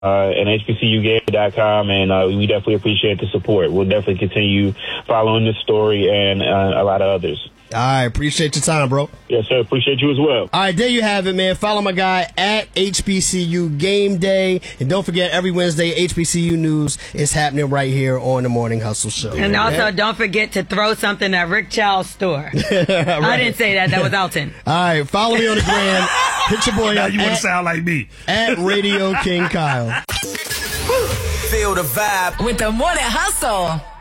and HBCUGame.com, and we definitely appreciate the support. We'll definitely continue following this story and a lot of others. All right, appreciate your time, bro. Yes, sir. Appreciate you as well. All right, there you have it, man. Follow my guy at HBCU Game Day. And don't forget, every Wednesday, HBCU News is happening right here on the Morning Hustle Show. And also, don't forget to throw something at Rick Child's store. Right. I didn't say that. That was Alton. All right, follow me on the gram. Hit your boy now up. You want to sound like me. At Radio King Kyle. Feel the vibe with the Morning Hustle.